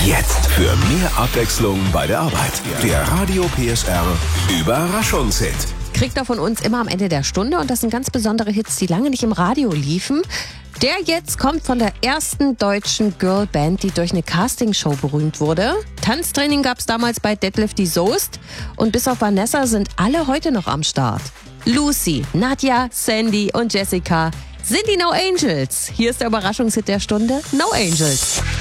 Jetzt für mehr Abwechslung bei der Arbeit. Der Radio PSR Überraschungshit. Kriegt er von uns immer am Ende der Stunde und das sind ganz besondere Hits, die lange nicht im Radio liefen. Der jetzt kommt von der ersten deutschen Girlband, die durch eine Castingshow berühmt wurde. Tanztraining gab's damals bei Detlef die Soest und bis auf Vanessa sind alle heute noch am Start. Lucy, Nadja, Sandy und Jessica sind die No Angels. Hier ist der Überraschungshit der Stunde, No Angels.